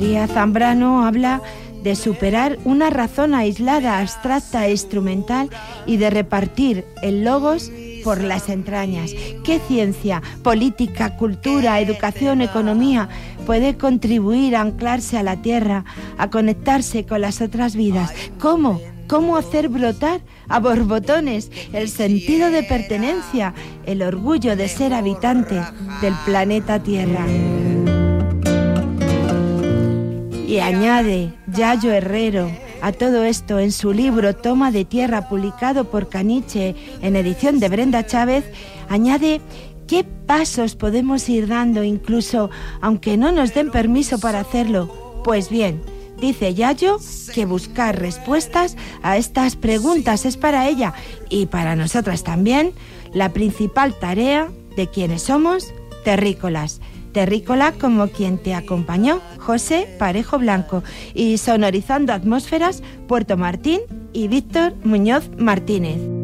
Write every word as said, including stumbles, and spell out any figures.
María Zambrano habla de superar una razón aislada, abstracta e instrumental y de repartir el logos por las entrañas. ¿Qué ciencia, política, cultura, educación, economía puede contribuir a anclarse a la tierra, a conectarse con las otras vidas? ¿Cómo? ¿Cómo hacer brotar a borbotones el sentido de pertenencia, el orgullo de ser habitante del planeta Tierra? Y añade Yayo Herrero a todo esto en su libro Toma de Tierra, publicado por Caniche en edición de Brenda Chávez, añade qué pasos podemos ir dando incluso aunque no nos den permiso para hacerlo. Pues bien, dice Yayo que buscar respuestas a estas preguntas es para ella y para nosotras también la principal tarea de quienes somos terrícolas. Terrícola como quien te acompañó, José Parejo Blanco, y sonorizando atmósferas, Puerto Martín y Víctor Muñoz Martínez.